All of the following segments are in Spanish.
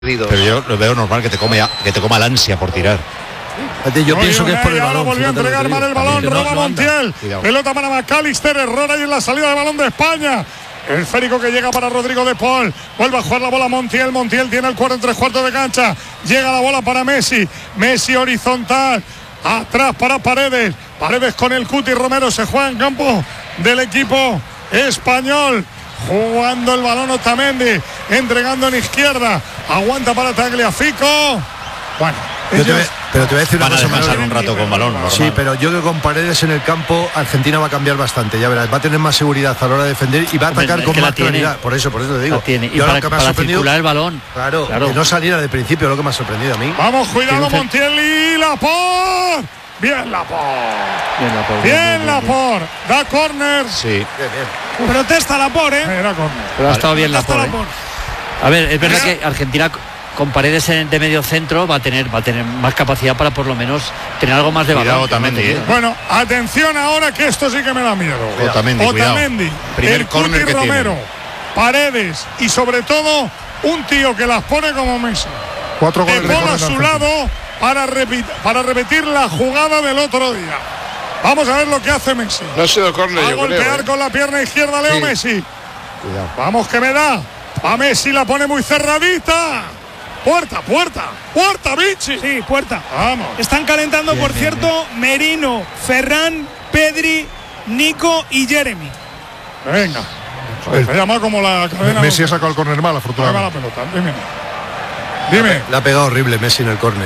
Pero yo lo veo normal que te coma la ansia por tirar. Yo pienso que es por el balón. Volvió a entregar mal el balón, roba Montiel. Pelota para McAllister, error ahí en la salida de balón de España. El esférico que llega para Rodrigo de Paul. Vuelve a jugar la bola Montiel. Montiel tiene el cuarto en 3/4 de cancha. Llega la bola para Messi. Messi horizontal. Atrás para Paredes. Paredes con el Cuti Romero. Se juega en campo del equipo español. Jugando el balón Otamendi. Entregando en izquierda. Aguanta para Tagliafico. Bueno. Pero te voy a decir una cosa. Van a descansar un rato con balón. Normal. Sí, pero yo creo que con Paredes en el campo Argentina va a cambiar bastante, ya verás, va a tener más seguridad a la hora de defender y va a atacar con más claridad. Por eso te digo. Y para circular el balón. Claro, que no saliera de principio, lo que me ha sorprendido a mí. Vamos, cuidado Montiel y Laporte. Bien Laporte. Bien Laporte. Da córner. Sí. Bien. Protesta Laporte, Era córner. Pero ha estado bien Laporte. A ver, es verdad que Argentina con Paredes de medio centro va a tener más capacidad para por lo menos tener algo más de balón. Bueno, atención ahora que esto sí que me da miedo. Otamendi, primer córner que Romero, Paredes y sobre todo un tío que las pone como Messi. 4 goles de a su lado para repetir la jugada del otro día. Vamos a ver lo que hace Messi. No ha sido córner, a golpear con la pierna izquierda Leo Messi. Cuidado. Vamos que me da. A Messi la pone muy cerradita. Puerta, Vichy. Sí, puerta. Vamos. Están calentando, por cierto, Merino, Ferran, Pedri, Nico y Jeremy. Venga. Se llama como la cadena. Messi ha sacado el córner mal, afortunadamente. La pelota. Dime. La ha pegado horrible Messi en el córner.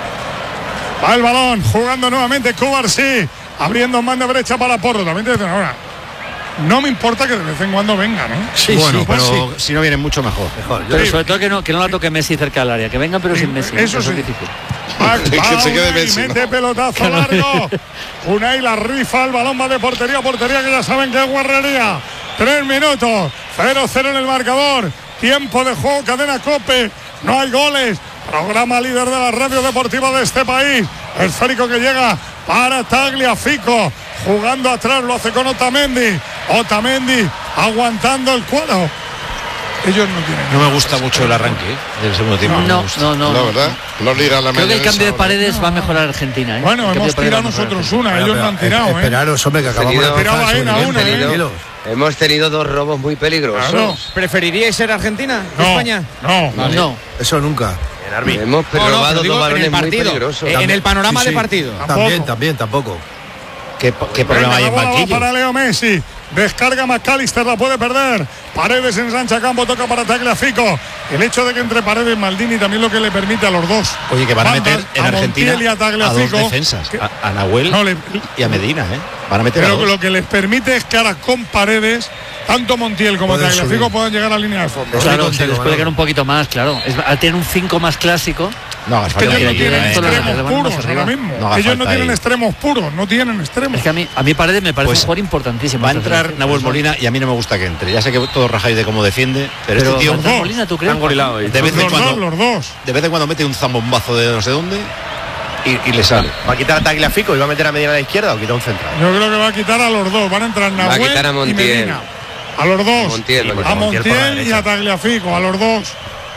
Va el balón, jugando nuevamente Cubarsí, abriendo en banda derecha para Porro. También te dicen ahora. No me importa que de vez en cuando vengan, ¿eh? Sí, bueno, sí, pero sí. si no vienen mucho mejor. Pero sobre todo que no la toque Messi cerca del área, que venga pero sin Messi. Eso sí. Es difícil. Que se quede Messi, mete ¿no? pelotazo largo. Unai la rifa, el balón va de portería a portería, que ya saben que es guarrería. 3 minutos, 0-0 en el marcador. Tiempo de juego, cadena COPE. No hay goles. Programa líder de la radio deportiva de este país. El esférico que llega para Tagliafico. Jugando atrás, lo hace con Otamendi. Otamendi aguantando el cuero. Ellos no tienen. No me gusta mucho el arranque del segundo tiempo. No, ¿verdad? No le irá la creo que el cambio de Paredes va a mejorar a Argentina, ¿eh? Bueno, hemos tirado nosotros una, ellos no han tirado, Esperaros, hombre, que acabamos de tirado a una, Hemos tenido 2 robos muy peligrosos. Claro. ¿Preferiríais ser Argentina? No, España? No. Eso nunca. Hemos robado 2 balones muy peligrosos. En el panorama de partido. También, tampoco. ¿Qué problema hay en banquillo? Para Leo Messi. Descarga McAllister, la puede perder. Paredes ensancha campo, toca para Tagliafico. El hecho de que entre Paredes y Maldini también lo que le permite a los dos. Oye, que van a meter en Argentina y a 2 defensas. A Nahuel y a Medina, ¿eh? Van a meter pero lo que les permite es que ahora con Paredes, tanto Montiel como Tagliafico puedan llegar a la línea de fondo. Claro, se les puede quedar un poquito más, claro. Al tener un 5 más clásico. No, es que ellos no tienen extremos puros ahora mismo. Ellos no tienen extremos puros, no tienen extremos. Es que a mí Paredes me parece un jugador importantísimo. Va a entrar Nahuel Molina y a mí no me gusta que entre. Ya sé que todos rajáis de cómo defiende, pero este tío Molina, ¿tú crees? De vez en cuando mete un zambombazo de no sé dónde y le sale. ¿Va a quitar a Tagliafico y va a meter a Medina a la izquierda o quita un central? Yo creo que va a quitar a los dos. Van a entrar Nahuel y Medina. A los dos. A Montiel y a Tagliafico, a los dos.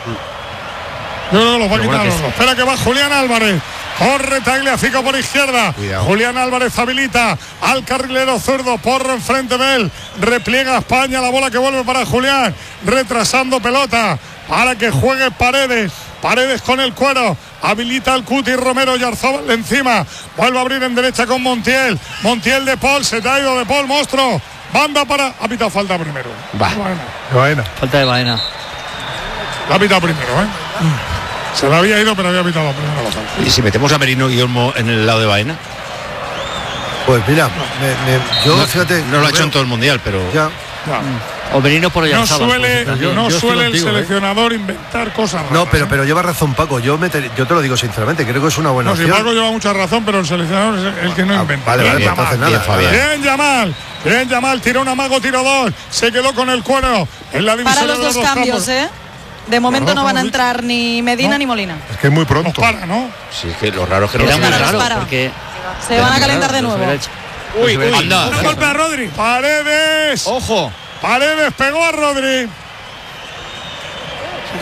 Yo creo que los va a quitar a los dos. Espera que va Julián Álvarez. Corre Tagliafico por izquierda. Cuidado. Julián Álvarez habilita al carrilero zurdo. Porro enfrente de él. Repliega España. La bola que vuelve para Julián. Retrasando pelota para que juegue Paredes. Paredes con el cuero. Habilita al Cuti Romero y Arzobal encima. Vuelve a abrir en derecha con Montiel. Montiel de Paul. Se te ha ido de Paul, monstruo. Banda para. Ha pitado falta primero. Baena. Falta de Baena. La ha pitado primero, ¿eh? Se la había ido, pero había pitado primero la falta. ¿Y si metemos a Merino y Olmo en el lado de Baena? Pues mira, yo fíjate. No lo ha hecho en todo el mundial, pero. Ya. O Merino por No suele el seleccionador inventar cosas raras. No, pero lleva razón Paco. Yo te lo digo sinceramente, creo que es una buena opción. Si Paco lleva mucha razón, pero el seleccionador es el que no inventa. Vale, entonces nada. Bien, Yamal, tiró un amago, tiró 2. Se quedó con el cuero en la división. Para los dos cambios, ¿eh? De momento no van a entrar ni Medina ni Molina. Es que es muy pronto. ¿No? Sí, es que lo raro es que no era lo muy para. raro porque se van a calentar de nuevo. Uy, anda. Un golpe a Rodri. Paredes. Ojo. Paredes pegó a Rodri.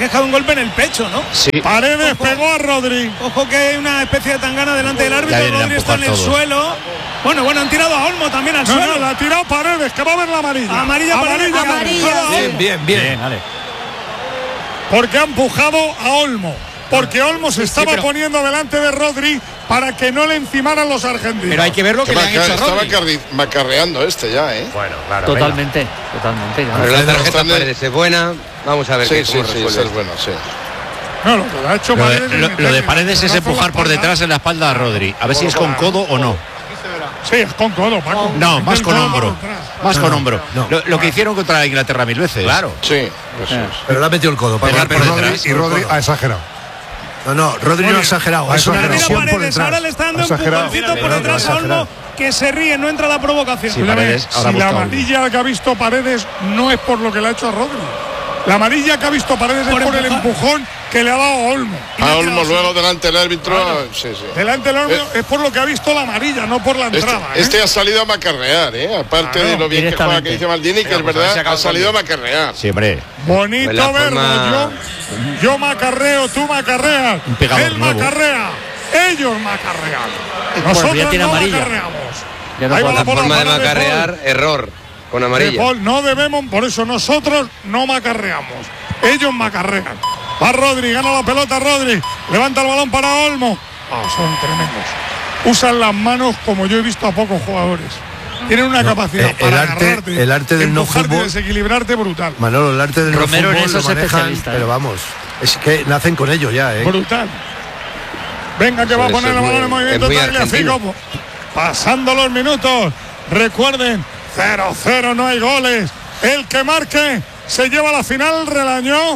queja de un golpe en el pecho, ¿no? Sí. Paredes pegó a Rodri. Ojo que hay una especie de tangana delante del árbitro. Rodri está en el suelo. Bueno, han tirado a Olmo también al suelo. No, la ha tirado Paredes, que va a ver la amarilla. Amarilla. Bien. Vale. Porque ha empujado a Olmo. Porque Olmo se estaba poniendo delante de Rodri para que no le encimaran los argentinos. Pero hay que ver lo que le han hecho a Rodri. Estaba macarreando ya, ¿eh? Bueno, claro. Totalmente. Pero la tarjeta Paredes es buena. Vamos a ver Sí, cómo sí, resuelve. es bueno, sí. No, lo que ha hecho Paredes Lo de Paredes es empujar por detrás en la espalda a Rodri. A ver si es con codo o no. Sí, es con codo, Paco. No, más con hombro. Más con hombro. no. Lo que hicieron contra la Inglaterra 1000 veces. Claro. Sí, eso es. Pero le ha metido el codo. Pegar por detrás. Y Rodri ha exagerado. No, Rodri no ha exagerado. Es una Mira agresión por Paredes, detrás. ahora le está dando un Exagerado. empujoncito por detrás a Olmo, que se ríe, no entra la provocación. Sí, Paredes, ahora si la busca amarilla que ha visto Paredes no es por lo que le ha hecho a Rodri. La amarilla que ha visto Paredes es por el empujón que le ha dado a Olmo. A Olmo luego delante del árbitro. Claro. Sí. Delante del Olmo es por lo que ha visto la amarilla, no por la entrada. Este ha salido a macarrear, ¿eh? Aparte de lo bien que juega, que dice Maldini, que es verdad, ha salido a macarrear. Sí, hombre. Bonito Pues la verlo. forma- Yo macarreo, tú macarreas. Un pegador Él nuevo. macarrea. Ellos macarrean. Bueno, Nosotros ya tiene no amarilla. macarreamos. Ya no Ahí va puede- la La bola forma de para De macarrear, error. Con Paul. De amarilla. Paul, no debemos, por eso nosotros no macarreamos. Ellos macarrean. Va Rodri, gana la pelota Rodri. Levanta el balón para Olmo. Son tremendos. Usan las manos como yo he visto a pocos jugadores. Tienen una capacidad para agarrarte, el arte del no empujarte y fútbol. desequilibrarte brutal. Manolo, el arte del Romero no en fútbol eso lo es manejan, especialista, pero vamos, es que nacen con ello ya, Brutal. Venga, que va a Eso poner es el balón muy- en movimiento es muy Tagliafico. argentino. Pasando los minutos. Recuerden, 0-0, no hay goles. El que marque se lleva la final, Relañó.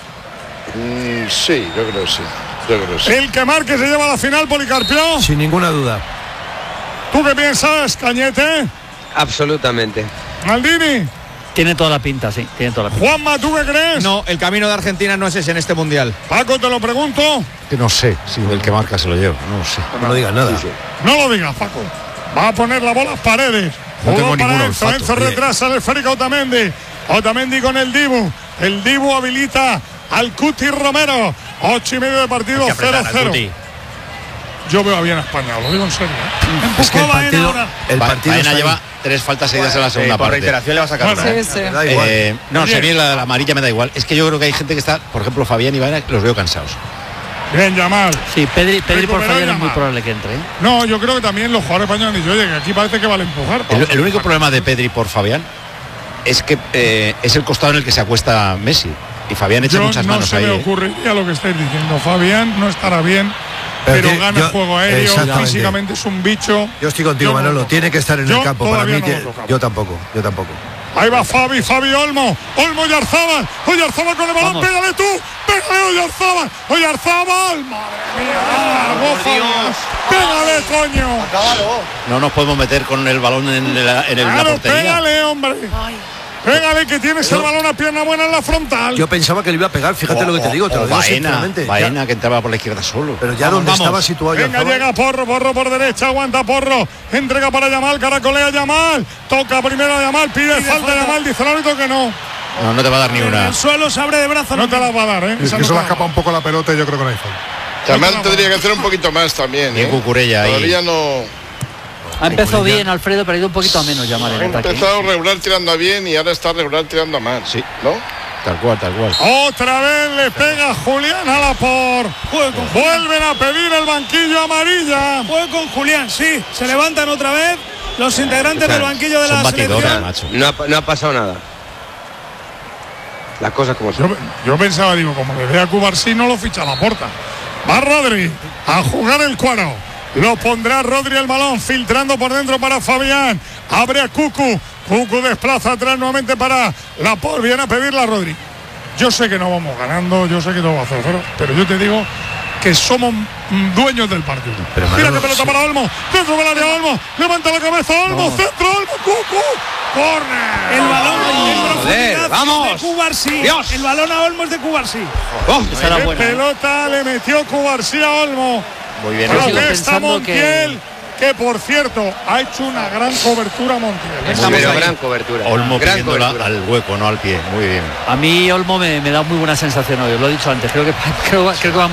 Sí, yo creo que sí. El que marque se lleva la final, Policarpio. sin ninguna duda. ¿Tú qué piensas, Cañete? Absolutamente. Maldini. Tiene toda la pinta, sí. Tiene toda la pinta. Juanma, ¿tú qué crees? No, el camino de Argentina no es ese en este mundial. Paco, te lo pregunto. Que no sé si el que marca se lo lleva. No lo sé. No digas nada. No lo digas, Paco. Va a poner la bola a Paredes. No tengo Jugó para ningún Enzo. olfato. Enzo Bien. retrasa el esférico a Otamendi. Otamendi con el Dibu. El Dibu habilita al Cuti Romero. 8:30 de partido, 0-0. Yo veo bien a España, lo digo en serio. Es que el partido Baena está ahí. lleva 3 faltas seguidas en la segunda por parte. reiteración le va a sacar. Bueno, Sí, sí. Da igual. No, Oye. si a mí la amarilla me da igual. Es que yo creo que hay gente que está, por ejemplo, Fabián y Baena, que los veo cansados. Bien, Yamal. Sí, Pedri por Recuperó Fabián es Yamal. muy probable que entre. No, yo creo que también los jugadores españoles han dicho, oye, que aquí parece que vale empujar. El único problema de Pedri por Fabián es que es el costado en el que se acuesta Messi. Y Fabián echa Yo muchas no manos se ahí. me ocurriría lo que estáis diciendo. Fabián no estará bien, Pero pero gana yo- juego aéreo, exactamente. físicamente es un bicho. Yo estoy contigo, Yo no lo Manolo. toco. Tiene que estar en Yo el campo. Para todavía mí, no lo tocaba. yo tampoco. Ahí va Fabi Olmo. Olmo Oyarzábal. Oyarzábal con el balón. Vamos. Pégale tú. Pégale Oyarzábal. Oyarzábal. Madre mía. Bravo, Fabi. Pégale, coño. No nos podemos meter con el balón en la Claro, portería. pégale, hombre. Pégale, que tienes el balón a pierna buena en la frontal. Yo pensaba que le iba a pegar. Fíjate lo que te digo. Te lo digo sinceramente. Baena que entraba por la izquierda solo. Pero ya donde estaba situado Venga, Oyarzabal. llega Porro por derecha, aguanta Porro, entrega para Yamal, caracolea Yamal, toca primero a Yamal, pide falta Yamal, dice el árbitro que no. No te va a dar ni En una. el suelo se abre de brazo. No te la va a dar, ¿eh? Es Esa que no se te le la escapa va a un poco la pelota y yo creo que no hay falta. Yamal tendría que hacer un poquito más también. Bien Cucurella ahí. Todavía no. Ha empezado bien Alfredo, pero ha ido un poquito a menos llamar Ha en ataque. empezado regular tirando a bien y ahora está regular tirando a mal. Sí. ¿No? Tal cual. Otra vez le pega Julián a la por. Vuelven a pedir el banquillo amarilla. Juega con Julián, sí. Se levantan otra vez los integrantes del banquillo de Son la batidoras, selección. macho. No ha pasado nada. Las cosas como son. Yo pensaba, digo, como le dé a Cubarsí no lo ficha a la puerta. Va Rodri a jugar el cuero. Lo pondrá Rodri el balón, filtrando por dentro para Fabián. Abre a Cucu. Cucu desplaza atrás nuevamente para la Por. Viene a pedirla a Rodri. Yo sé que no vamos ganando, yo sé que no va a hacer cero, pero yo te digo que somos dueños del partido. Pero Mira Manolo, qué pelota sí. para Olmo. Dentro del área Olmo. Levanta la cabeza Olmo. Centro Olmo. Cucu. Corner. El balón en profundidad vamos. de Cubarsí. Dios. El balón a Olmos de Cubarsí. Esa era Qué buena. pelota le metió Cubarsí a Olmo. Muy bien. Yo sigo Protesta pensando Montiel. que por cierto ha hecho una gran cobertura Montiel. Pero gran cobertura. Olmo gran pidiéndola cobertura. al hueco, no al pie. Muy bien. A mí Olmo me da muy buena sensación hoy, os lo he dicho antes. Creo que va